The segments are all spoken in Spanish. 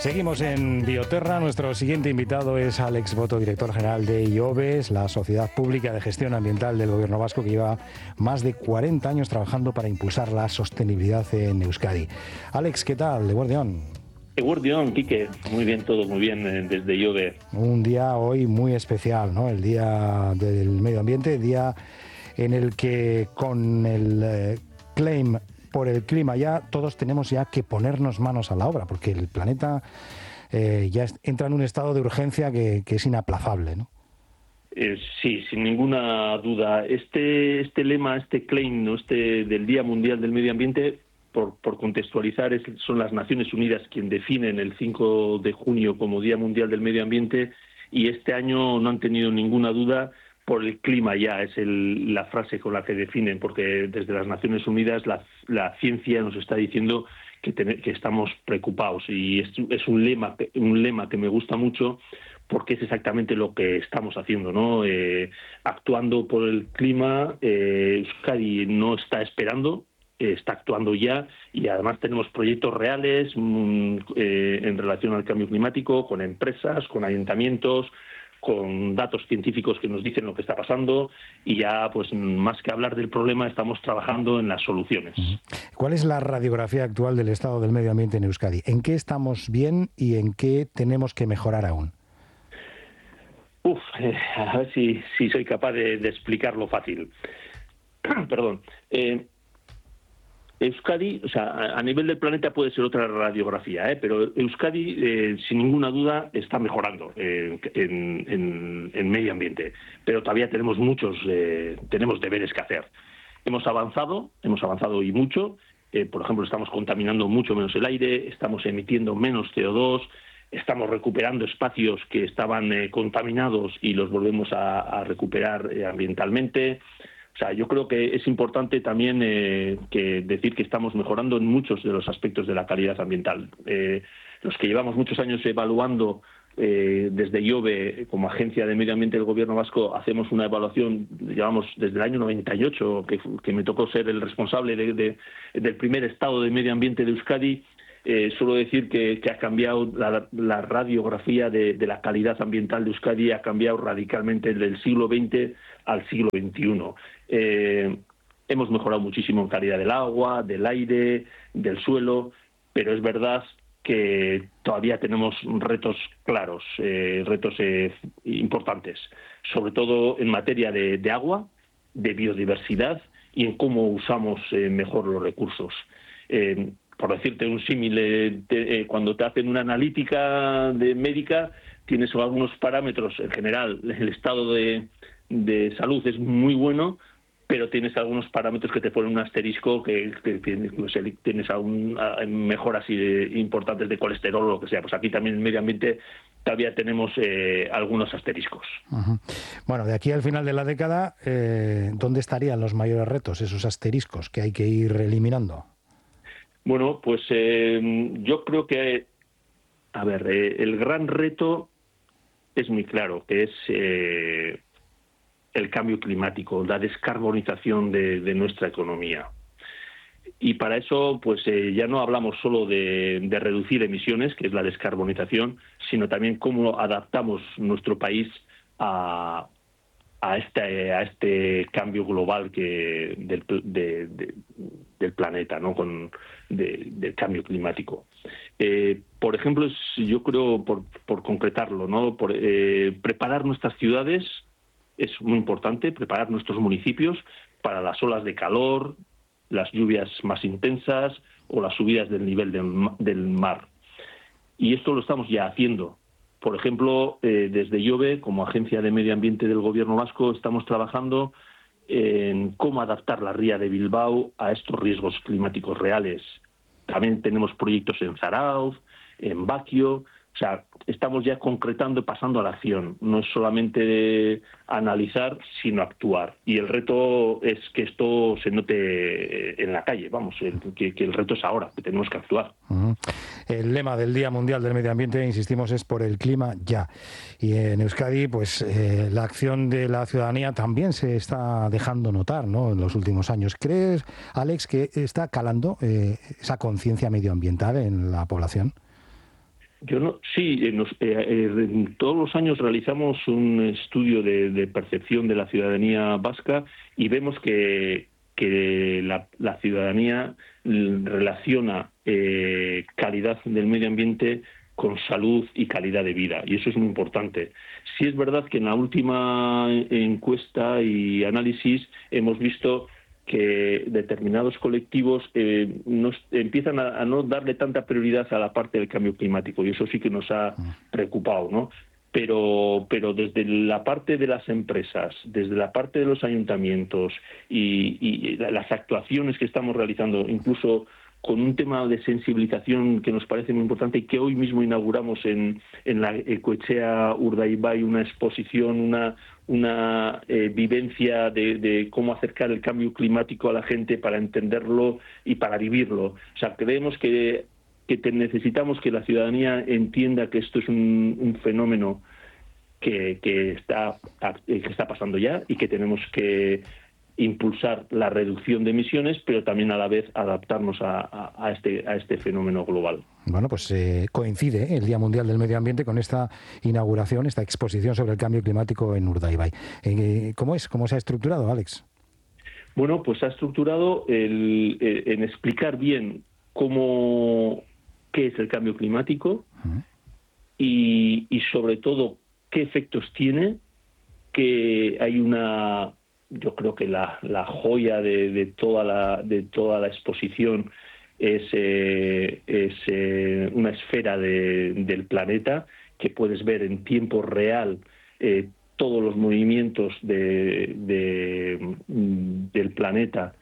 Seguimos en Bioterra. Nuestro siguiente invitado es Alex Boto, director general de IOBES, la Sociedad Pública de Gestión Ambiental del Gobierno Vasco, que lleva más de 40 años trabajando para impulsar la sostenibilidad en Euskadi. Alex, ¿qué tal? Eguerdión. Eguerdión, Quique. Muy bien, todo muy bien desde IOBE. Un día hoy muy especial, ¿no? El Día del Medio Ambiente, el día en el que con el claim por el clima ya todos tenemos ya que ponernos manos a la obra, porque el planeta ya entra en un estado de urgencia que es inaplazable, ¿no? Sí, sin ninguna duda. Este lema, este claim, ¿no? Del Día Mundial del Medio Ambiente, por contextualizar, son las Naciones Unidas quien definen el 5 de junio como Día Mundial del Medio Ambiente, y este año no han tenido ninguna duda por el clima ya, es la frase con la que definen, porque desde las Naciones Unidas la ciencia nos está diciendo que estamos preocupados, y es un lema que me gusta mucho, porque es exactamente lo que estamos haciendo, ¿no? Actuando por el clima. Euskadi no está esperando, está actuando ya, y además tenemos proyectos reales en relación al cambio climático, con empresas, con ayuntamientos, con datos científicos que nos dicen lo que está pasando, y ya, pues más que hablar del problema, estamos trabajando en las soluciones. ¿Cuál es la radiografía actual del estado del medio ambiente en Euskadi? ¿En qué estamos bien y en qué tenemos que mejorar aún? A ver si soy capaz de explicarlo fácil. Perdón. Euskadi, o sea, a nivel del planeta puede ser otra radiografía, pero Euskadi, sin ninguna duda, está mejorando en medio ambiente, pero todavía tenemos tenemos deberes que hacer. Hemos avanzado y mucho. Por ejemplo, estamos contaminando mucho menos el aire, estamos emitiendo menos CO2, estamos recuperando espacios que estaban contaminados y los volvemos a recuperar ambientalmente. O sea, yo creo que es importante también que decir que estamos mejorando en muchos de los aspectos de la calidad ambiental. Los que llevamos muchos años evaluando desde IOBE, como Agencia de Medio Ambiente del Gobierno Vasco, hacemos una evaluación, llevamos desde el año 98, que me tocó ser el responsable del primer estado de medio ambiente de Euskadi. Suelo decir que ha cambiado la radiografía de la calidad ambiental de Euskadi, ha cambiado radicalmente del siglo XX al siglo XXI. Hemos mejorado muchísimo en calidad del agua, del aire, del suelo, pero es verdad que todavía tenemos retos claros, retos importantes, sobre todo en materia de agua, de biodiversidad y en cómo usamos mejor los recursos. Por decirte un símil, cuando te hacen una analítica médica, tienes algunos parámetros. En general, el estado de salud es muy bueno, pero tienes algunos parámetros que te ponen un asterisco, que tienes aún mejoras importantes de colesterol o lo que sea. Pues aquí también en el medio ambiente todavía tenemos algunos asteriscos. Uh-huh. Bueno, de aquí al final de la década, ¿dónde estarían los mayores retos, esos asteriscos que hay que ir eliminando? Bueno, pues yo creo que, el gran reto es muy claro, que es el cambio climático, la descarbonización de nuestra economía. Y para eso, pues ya no hablamos solo de reducir emisiones, que es la descarbonización, sino también cómo adaptamos nuestro país a este cambio global del planeta, ¿no? Del cambio climático. Por ejemplo, yo creo, por concretarlo, ¿no? Preparar nuestras ciudades es muy importante, preparar nuestros municipios para las olas de calor, las lluvias más intensas o las subidas del nivel del mar. Y esto lo estamos ya haciendo. Por ejemplo, desde IOBE, como Agencia de Medio Ambiente del Gobierno Vasco, estamos trabajando en cómo adaptar la ría de Bilbao a estos riesgos climáticos reales. También tenemos proyectos en Zarauz, en Baquio. O sea, estamos ya concretando y pasando a la acción. No es solamente analizar, sino actuar. Y el reto es que esto se note en la calle, que el reto es ahora, que tenemos que actuar. Uh-huh. El lema del Día Mundial del Medio Ambiente, insistimos, es por el clima ya. Y en Euskadi, pues la acción de la ciudadanía también se está dejando notar, ¿no?, en los últimos años. ¿Crees, Alex, que está calando esa conciencia medioambiental en la población? Yo no, sí, todos los años realizamos un estudio de percepción de la ciudadanía vasca y vemos que la ciudadanía relaciona calidad del medio ambiente con salud y calidad de vida, y eso es muy importante. Sí es verdad que en la última encuesta y análisis hemos visto que determinados colectivos empiezan a no darle tanta prioridad a la parte del cambio climático, y eso sí que nos ha preocupado, ¿no? Pero desde la parte de las empresas, desde la parte de los ayuntamientos y las actuaciones que estamos realizando, incluso con un tema de sensibilización que nos parece muy importante y que hoy mismo inauguramos en la Ecoetxea Urdaibai, una exposición, una vivencia de cómo acercar el cambio climático a la gente para entenderlo y para vivirlo. O sea, creemos que necesitamos que la ciudadanía entienda que esto es un fenómeno que está pasando ya y que tenemos que impulsar la reducción de emisiones, pero también a la vez adaptarnos a este fenómeno global. Bueno, pues coincide el Día Mundial del Medio Ambiente con esta inauguración, esta exposición sobre el cambio climático en Urdaibai. ¿Cómo es? ¿Cómo se ha estructurado, Alex? Bueno, pues se ha estructurado en explicar bien qué es el cambio climático y sobre todo qué efectos tiene, que hay yo creo que la joya de toda la exposición es una esfera del planeta, que puedes ver en tiempo real todos los movimientos del planeta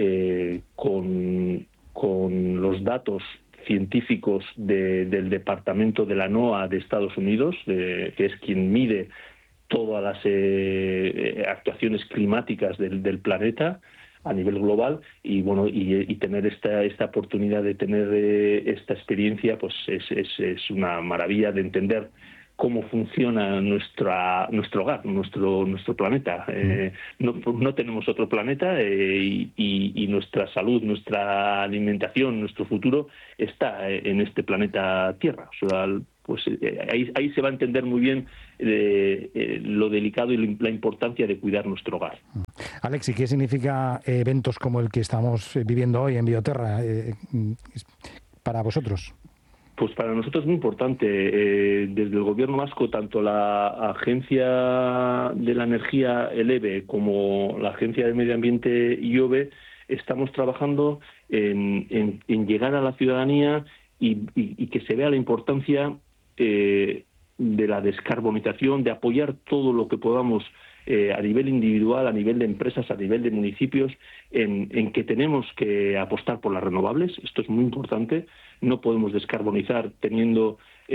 con los datos científicos del Departamento de la NOAA de Estados Unidos, que es quien mide todas las actuaciones climáticas del planeta a nivel global, y bueno, y tener esta oportunidad de tener esta experiencia, pues es una maravilla de entender cómo funciona nuestro hogar, nuestro planeta. No tenemos otro planeta, y nuestra salud, nuestra alimentación, nuestro futuro está en este planeta Tierra. O sea, pues ahí se va a entender muy bien lo delicado y la importancia de cuidar nuestro hogar. Alex, ¿y qué significa eventos como el que estamos viviendo hoy en Bioterra para vosotros? Pues para nosotros es muy importante. Desde el Gobierno vasco, tanto la Agencia de la Energía, el EBE, como la Agencia del Medio Ambiente, IOBE, estamos trabajando en llegar a la ciudadanía y que se vea la importancia de la descarbonización, de apoyar todo lo que podamos a nivel individual, a nivel de empresas, a nivel de municipios, en que tenemos que apostar por las renovables. Esto es muy importante. No podemos descarbonizar teniendo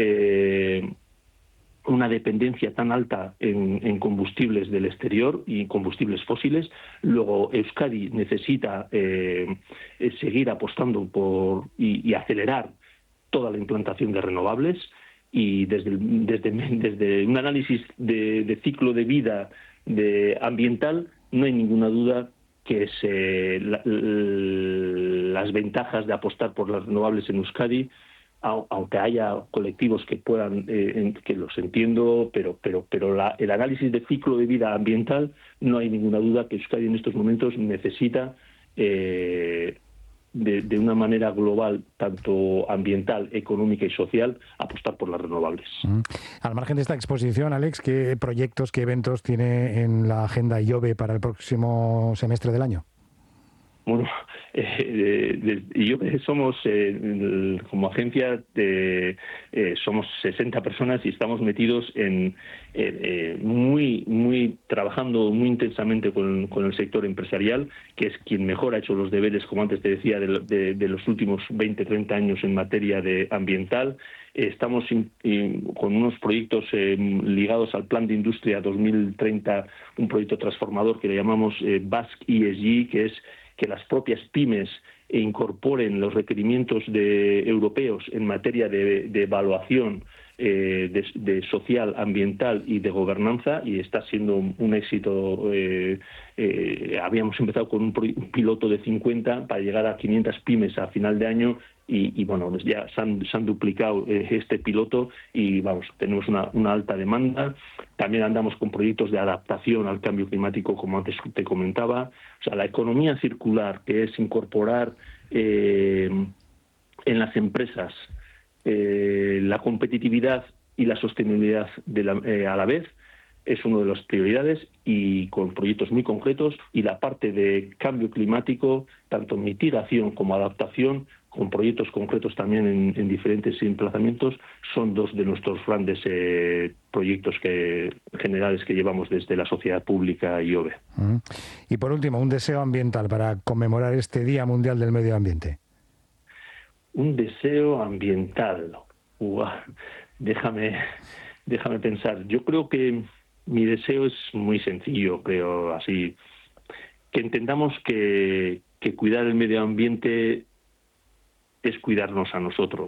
una dependencia tan alta en combustibles del exterior y combustibles fósiles. Luego, Euskadi necesita seguir apostando por y acelerar toda la implantación de renovables, y desde un análisis de ciclo de vida ambiental no hay ninguna duda que las ventajas de apostar por las renovables en Euskadi, aunque haya colectivos que puedan, que los entiendo, pero el análisis de ciclo de vida ambiental, no hay ninguna duda que Euskadi en estos momentos necesita de una manera global, tanto ambiental, económica y social, apostar por las renovables. Al margen de esta exposición, Alex, ¿qué proyectos, qué eventos tiene en la agenda IOBE para el próximo semestre del año? Bueno, somos, como agencia, somos 60 personas y estamos metidos trabajando muy intensamente con el sector empresarial, que es quien mejor ha hecho los deberes, como antes te decía, de los últimos 20-30 años en materia de ambiental. Estamos con unos proyectos ligados al Plan de Industria 2030, un proyecto transformador que le llamamos Basque ESG, que es que las propias pymes incorporen los requerimientos europeos en materia de evaluación de social, ambiental y de gobernanza, y está siendo un éxito. Habíamos empezado con un piloto de 50 para llegar a 500 pymes a final de año, y bueno, pues ya se han duplicado este piloto y vamos, tenemos una alta demanda. También andamos con proyectos de adaptación al cambio climático, como antes te comentaba. O sea, la economía circular, que es incorporar en las empresas la competitividad y la sostenibilidad a la vez, es una de las prioridades, y con proyectos muy concretos. Y la parte de cambio climático, tanto mitigación como adaptación, con proyectos concretos también en diferentes emplazamientos, son dos de nuestros grandes proyectos generales que llevamos desde la sociedad pública IOBE. Y por último, un deseo ambiental para conmemorar este Día Mundial del Medio Ambiente. Un deseo ambiental. Déjame pensar. Yo creo que mi deseo es muy sencillo, creo, así, que entendamos que cuidar el medio ambiente es cuidarnos a nosotros.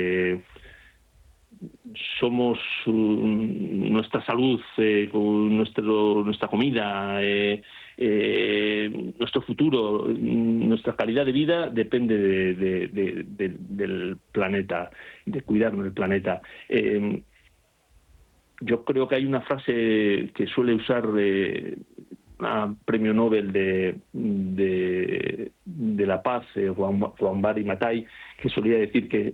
Somos nuestra salud, nuestra comida, nuestro futuro, nuestra calidad de vida depende del planeta, de cuidarnos del planeta. Yo creo que hay una frase que suele usar premio Nobel de la Paz, Juan Bari Matai, que solía decir que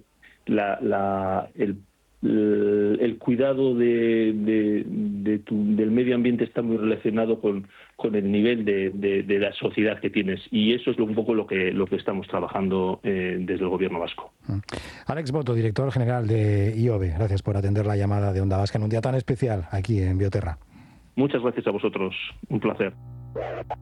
el cuidado del medio ambiente está muy relacionado con el nivel de la sociedad que tienes, y eso es un poco lo que estamos trabajando desde el Gobierno vasco. Alex Boto, director general de IOBE, gracias por atender la llamada de Onda Vasca en un día tan especial aquí en Bioterra. Muchas gracias a vosotros, un placer.